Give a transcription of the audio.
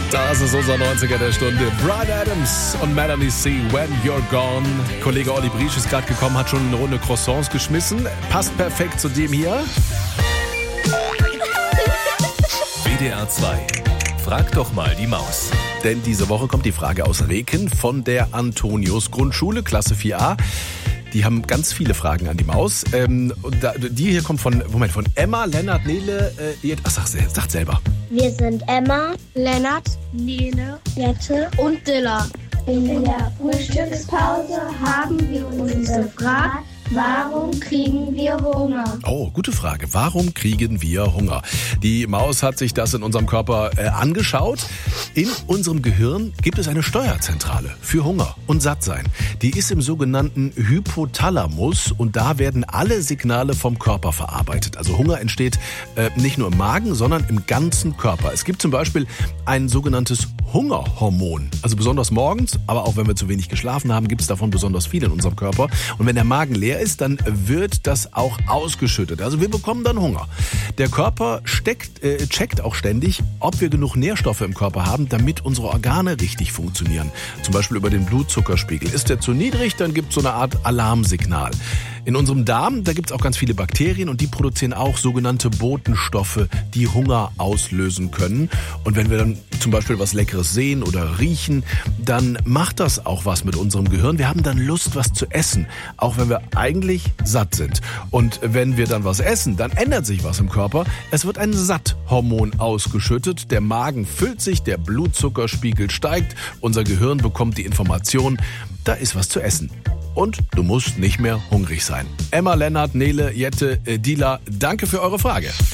Das ist unser 90er der Stunde. Bryan Adams und Melanie C. When You're Gone. Kollege Olli Briesch ist gerade gekommen, hat schon eine Runde Croissants geschmissen. Passt perfekt zu dem hier. WDR 2. Frag doch mal die Maus. Denn diese Woche kommt die Frage aus Reken von der Antonius Grundschule, Klasse 4a. Die haben ganz viele Fragen an die Maus. Die hier kommt von Emma, Lennart, Nele, sagt selber. Wir sind Emma, Lennart, Nele, Jette und Dilla. In der Frühstückspause haben wir uns gefragt, warum kriegen wir Hunger? Oh, gute Frage. Warum kriegen wir Hunger? Die Maus hat sich das in unserem Körper angeschaut. In unserem Gehirn gibt es eine Steuerzentrale für Hunger und Sattsein. Die ist im sogenannten Hypothalamus und da werden alle Signale vom Körper verarbeitet. Also Hunger entsteht nicht nur im Magen, sondern im ganzen Körper. Es gibt zum Beispiel ein sogenanntes Hungerhormon. Also besonders morgens, aber auch wenn wir zu wenig geschlafen haben, gibt es davon besonders viel in unserem Körper. Und wenn der Magen leer ist, dann wird das auch ausgeschüttet. Also wir bekommen dann Hunger. Der Körper checkt auch ständig, ob wir genug Nährstoffe im Körper haben, damit unsere Organe richtig funktionieren. Zum Beispiel über den Blutzuckerspiegel. Ist der zu niedrig, dann gibt es so eine Art Alarmsignal. In unserem Darm, da gibt es auch ganz viele Bakterien und die produzieren auch sogenannte Botenstoffe, die Hunger auslösen können. Und wenn wir dann zum Beispiel was Leckeres sehen oder riechen, dann macht das auch was mit unserem Gehirn. Wir haben dann Lust, was zu essen, auch wenn wir eigentlich satt sind. Und wenn wir dann was essen, dann ändert sich was im Körper. Es wird ein Satthormon ausgeschüttet, der Magen füllt sich, der Blutzuckerspiegel steigt, unser Gehirn bekommt die Information, da ist was zu essen. Und du musst nicht mehr hungrig sein. Emma, Lennart, Nele, Jette, Dila, danke für eure Frage.